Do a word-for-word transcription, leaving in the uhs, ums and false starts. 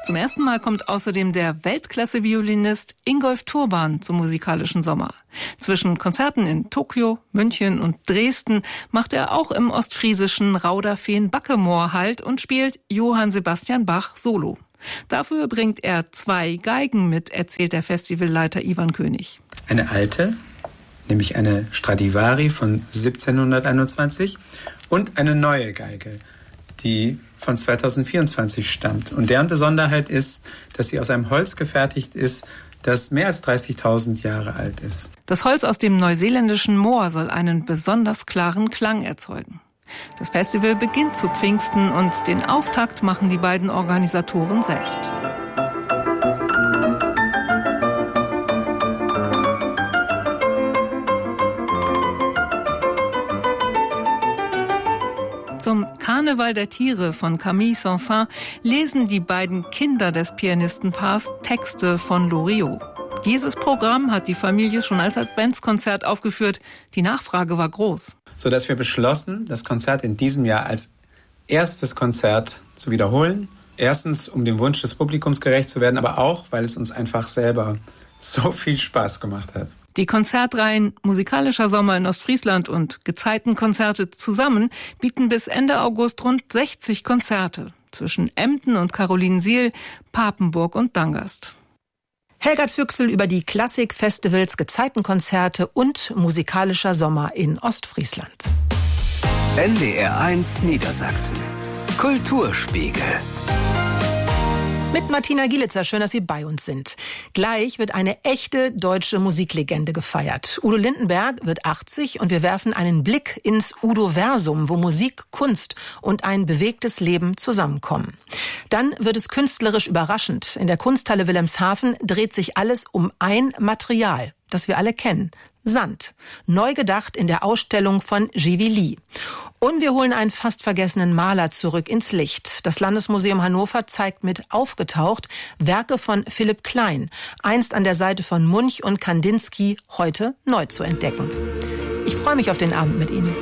Zum ersten Mal kommt außerdem der Weltklasse-Violinist Ingolf Turban zum musikalischen Sommer. Zwischen Konzerten in Tokio, München und Dresden macht er auch im ostfriesischen Rauderfehn-Backemoor Halt und spielt Johann Sebastian Bach solo. Dafür bringt er zwei Geigen mit, erzählt der Festivalleiter Ivan König. Eine alte, nämlich eine Stradivari von siebzehnhunderteinundzwanzig und eine neue Geige, die von zweitausendvierundzwanzig stammt. Und deren Besonderheit ist, dass sie aus einem Holz gefertigt ist, das mehr als dreißigtausend Jahre alt ist. Das Holz aus dem neuseeländischen Moor soll einen besonders klaren Klang erzeugen. Das Festival beginnt zu Pfingsten und den Auftakt machen die beiden Organisatoren selbst. Zum Karneval der Tiere von Camille Saint-Saëns lesen die beiden Kinder des Pianistenpaars Texte von Loriot. Dieses Programm hat die Familie schon als Adventskonzert aufgeführt. Die Nachfrage war groß. Sodass wir beschlossen, das Konzert in diesem Jahr als erstes Konzert zu wiederholen. Erstens, um dem Wunsch des Publikums gerecht zu werden, aber auch, weil es uns einfach selber so viel Spaß gemacht hat. Die Konzertreihen Musikalischer Sommer in Ostfriesland und Gezeitenkonzerte zusammen bieten bis Ende August rund sechzig Konzerte zwischen Emden und Karolinsiel, Papenburg und Dangast. Helgert Füchsel über die Klassikfestivals, Gezeitenkonzerte und Musikalischer Sommer in Ostfriesland. N D R eins Niedersachsen. Kulturspiegel. Mit Martina Gielitzer, schön, dass Sie bei uns sind. Gleich wird eine echte deutsche Musiklegende gefeiert. Udo Lindenberg wird achtzig und wir werfen einen Blick ins Udo-Versum, wo Musik, Kunst und ein bewegtes Leben zusammenkommen. Dann wird es künstlerisch überraschend. In der Kunsthalle Wilhelmshaven dreht sich alles um ein Material, das wir alle kennen. Sand. Neu gedacht in der Ausstellung von Givilli. Und wir holen einen fast vergessenen Maler zurück ins Licht. Das Landesmuseum Hannover zeigt mit Aufgetaucht Werke von Philipp Klein, einst an der Seite von Munch und Kandinsky, heute neu zu entdecken. Ich freue mich auf den Abend mit Ihnen.